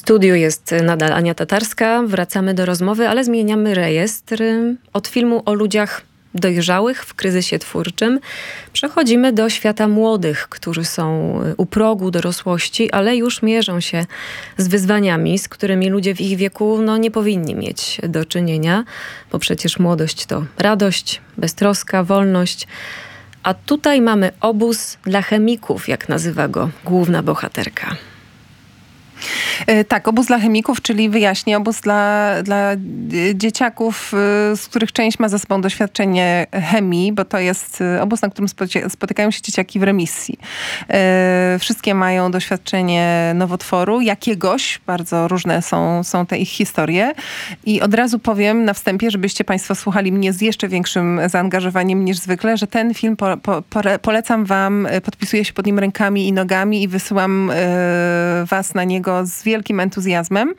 studiu jest nadal Ania Tatarska. Wracamy do rozmowy, ale zmieniamy rejestr. Od filmu o ludziach dojrzałych w kryzysie twórczym przechodzimy do świata młodych, którzy są u progu dorosłości, ale już mierzą się z wyzwaniami, z którymi ludzie w ich wieku nie powinni mieć do czynienia, bo przecież młodość to radość, beztroska, wolność. A tutaj mamy obóz dla chemików, jak nazywa go główna bohaterka. Tak, obóz dla chemików, czyli wyjaśnię, obóz dla dzieciaków, z których część ma za sobą doświadczenie chemii, bo to jest obóz, na którym spotykają się dzieciaki w remisji. Wszystkie mają doświadczenie nowotworu, jakiegoś, bardzo różne są te ich historie. I od razu powiem na wstępie, żebyście Państwo słuchali mnie z jeszcze większym zaangażowaniem niż zwykle, że ten film polecam wam, podpisuję się pod nim rękami i nogami i wysyłam was na niego z wielkim entuzjazmem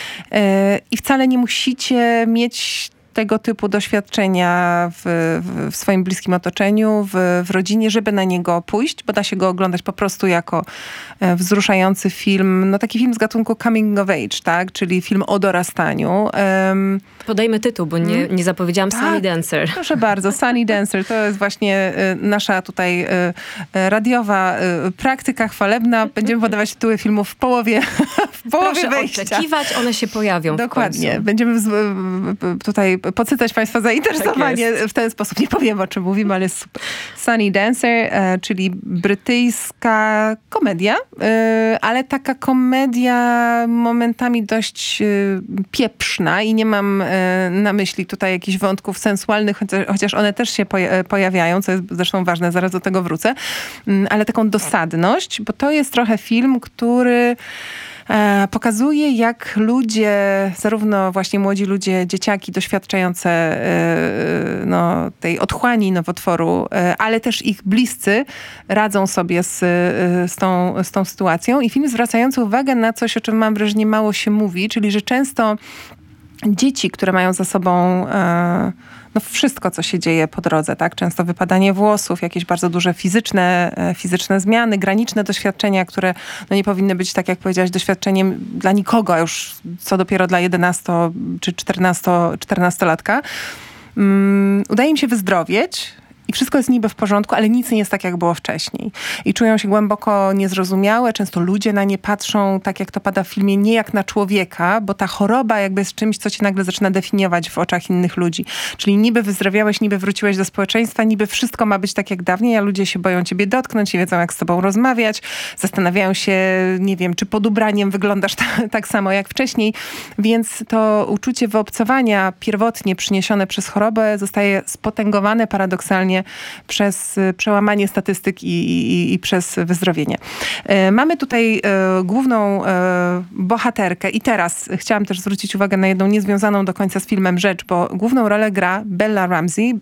i wcale nie musicie mieć tego typu doświadczenia w swoim bliskim otoczeniu, w rodzinie, żeby na niego pójść, bo da się go oglądać po prostu jako wzruszający film, taki film z gatunku coming of age, tak? Czyli film o dorastaniu. Podajmy tytuł, bo nie zapowiedziałam. Tak, Sunny Dancer. Proszę bardzo, Sunny Dancer to jest właśnie nasza tutaj radiowa praktyka chwalebna. Będziemy podawać tytuły filmów w połowie Proszę wejścia. oczekiwać, one się pojawią. Dokładnie. Będziemy tutaj podsycać Państwa zainteresowanie. Tak w ten sposób nie powiem, o czym mówimy, ale jest super. Sunny Dancer, czyli brytyjska komedia, ale taka komedia momentami dość pieprzna i nie mam na myśli tutaj jakichś wątków sensualnych, chociaż one też się pojawiają, co jest zresztą ważne, zaraz do tego wrócę, ale taką dosadność, bo to jest trochę film, który pokazuje, jak ludzie, zarówno właśnie młodzi ludzie, dzieciaki doświadczające tej otchłani nowotworu, ale też ich bliscy radzą sobie z tą sytuacją. I film zwracający uwagę na coś, o czym mam wrażenie mało się mówi, czyli że często dzieci, które mają za sobą wszystko, co się dzieje po drodze, tak? Często wypadanie włosów, jakieś bardzo duże fizyczne zmiany, graniczne doświadczenia, które nie powinny być, tak jak powiedziałaś, doświadczeniem dla nikogo, a już co dopiero dla 11 czy 14-latka. Udaje im się wyzdrowieć. I wszystko jest niby w porządku, ale nic nie jest tak, jak było wcześniej. I czują się głęboko niezrozumiałe. Często ludzie na nie patrzą, tak jak to pada w filmie, nie jak na człowieka, bo ta choroba jakby jest czymś, co cię nagle zaczyna definiować w oczach innych ludzi. Czyli niby wyzdrowiałeś, niby wróciłeś do społeczeństwa, niby wszystko ma być tak jak dawniej, a ludzie się boją ciebie dotknąć, nie wiedzą, jak z tobą rozmawiać. Zastanawiają się, nie wiem, czy pod ubraniem wyglądasz tak samo jak wcześniej. Więc to uczucie wyobcowania pierwotnie przyniesione przez chorobę zostaje spotęgowane paradoksalnie przez przełamanie statystyk i przez wyzdrowienie. Mamy tutaj główną bohaterkę i teraz chciałam też zwrócić uwagę na jedną niezwiązaną do końca z filmem rzecz, bo główną rolę gra Bella Ramsey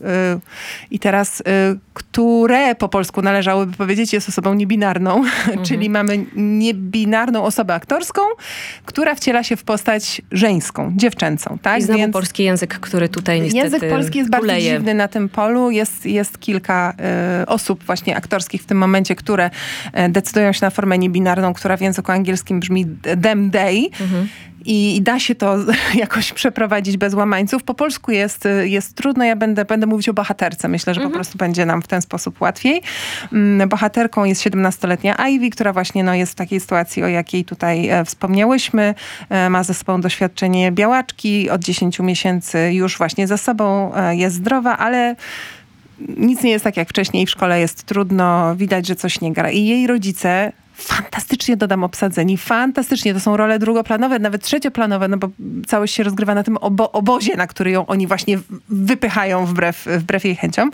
i teraz, które po polsku należałoby powiedzieć jest osobą niebinarną, czyli mamy niebinarną osobę aktorską, która wciela się w postać żeńską, dziewczęcą. Tak? I znowu polski język, który tutaj niestety język polski jest bardzo dziwny na tym polu. Jest kilka osób właśnie aktorskich w tym momencie, które decydują się na formę niebinarną, która w języku angielskim brzmi them, they. I da się to jakoś przeprowadzić bez łamańców. Po polsku jest trudno. Ja będę mówić o bohaterce. Myślę, że po prostu będzie nam w ten sposób łatwiej. Bohaterką jest 17-letnia Ivy, która właśnie jest w takiej sytuacji, o jakiej tutaj wspomniałyśmy. Ma ze sobą doświadczenie białaczki. Od 10 miesięcy już właśnie za sobą. Jest zdrowa, ale nic nie jest tak jak wcześniej. W szkole jest trudno. Widać, że coś nie gra. I jej rodzice fantastycznie, dodam, obsadzeni. Fantastycznie. To są role drugoplanowe, nawet trzecioplanowe, bo całość się rozgrywa na tym obozie, na który ją oni właśnie wypychają wbrew jej chęciom.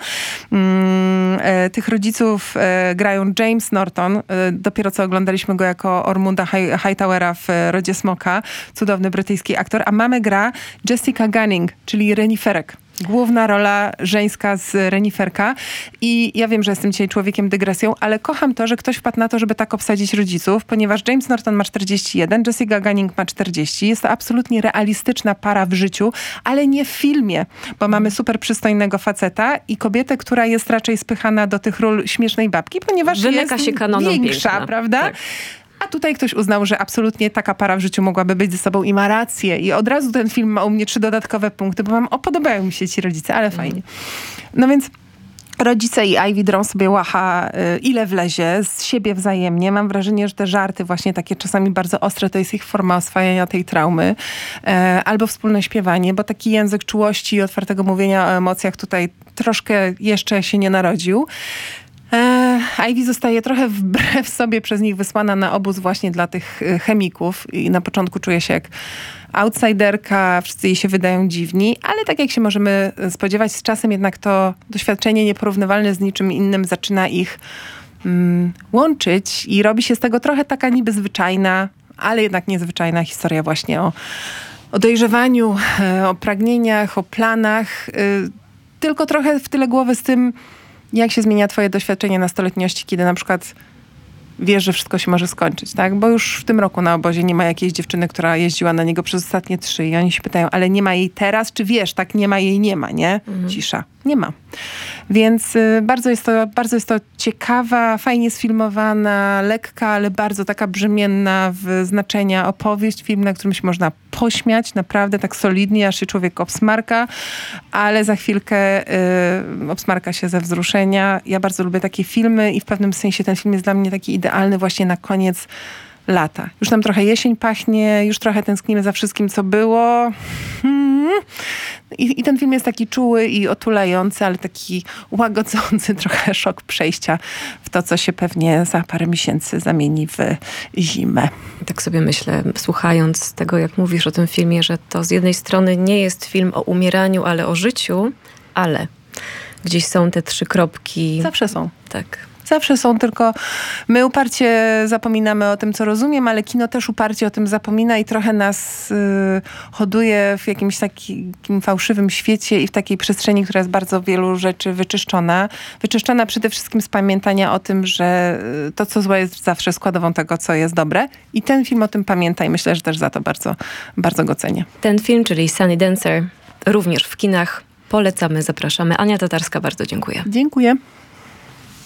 Tych rodziców grają James Norton. Dopiero co oglądaliśmy go jako Ormunda Hightowera w Rodzie Smoka. Cudowny brytyjski aktor. A mamę gra Jessica Gunning, czyli reniferek. Główna rola żeńska z reniferka. I ja wiem, że jestem dzisiaj człowiekiem dygresją, ale kocham to, że ktoś wpadł na to, żeby tak obsadzić rodziców, ponieważ James Norton ma 41, Jessica Gunning ma 40. Jest to absolutnie realistyczna para w życiu, ale nie w filmie, bo mamy super przystojnego faceta i kobietę, która jest raczej spychana do tych ról śmiesznej babki, ponieważ wymyka jest się kanonom większa, piękna. prawda? Tak. A tutaj ktoś uznał, że absolutnie taka para w życiu mogłaby być ze sobą i ma rację. I od razu ten film ma u mnie 3 dodatkowe punkty, bo podobają mi się ci rodzice, ale fajnie. No więc rodzice i Ivy drą sobie łacha, ile wlezie, z siebie wzajemnie. Mam wrażenie, że te żarty właśnie takie czasami bardzo ostre, to jest ich forma oswajania tej traumy. Albo wspólne śpiewanie, bo taki język czułości i otwartego mówienia o emocjach tutaj troszkę jeszcze się nie narodził. Ivy zostaje trochę wbrew sobie przez nich wysłana na obóz właśnie dla tych chemików i na początku czuje się jak outsiderka, wszyscy jej się wydają dziwni, ale tak jak się możemy spodziewać, z czasem jednak to doświadczenie nieporównywalne z niczym innym zaczyna ich łączyć i robi się z tego trochę taka niby zwyczajna, ale jednak niezwyczajna historia właśnie o dojrzewaniu, o pragnieniach, o planach, tylko trochę w tyle głowy z tym, jak się zmienia twoje doświadczenie nastoletniości, kiedy na przykład wiesz, że wszystko się może skończyć, tak? Bo już w tym roku na obozie nie ma jakiejś dziewczyny, która jeździła na niego przez ostatnie 3 i oni się pytają, ale nie ma jej teraz? Czy wiesz, tak nie ma jej, nie ma, nie? Cisza. Nie ma. Więc bardzo jest to ciekawa, fajnie sfilmowana, lekka, ale bardzo taka brzemienna w znaczenia opowieść. Film, na którym się można pośmiać, naprawdę tak solidnie, aż się człowiek obsmarka, ale za chwilkę obsmarka się ze wzruszenia. Ja bardzo lubię takie filmy i w pewnym sensie ten film jest dla mnie taki idealny właśnie na koniec lata. Już nam trochę jesień pachnie, już trochę tęsknimy za wszystkim, co było. I ten film jest taki czuły i otulający, ale taki łagodzący trochę szok przejścia w to, co się pewnie za parę miesięcy zamieni w zimę. Tak sobie myślę, słuchając tego, jak mówisz o tym filmie, że to z jednej strony nie jest film o umieraniu, ale o życiu, ale gdzieś są te 3 kropki. Zawsze są. Tak. Zawsze są, tylko my uparcie zapominamy o tym, co rozumiem, ale kino też uparcie o tym zapomina i trochę nas hoduje w jakimś takim fałszywym świecie i w takiej przestrzeni, która jest bardzo wielu rzeczy wyczyszczona. Wyczyszczona przede wszystkim z pamiętania o tym, że to, co złe, jest zawsze składową tego, co jest dobre. I ten film o tym pamięta i myślę, że też za to bardzo, bardzo go cenię. Ten film, czyli Sunny Dancer, również w kinach. Polecamy, zapraszamy. Ania Tatarska, bardzo dziękuję. Dziękuję.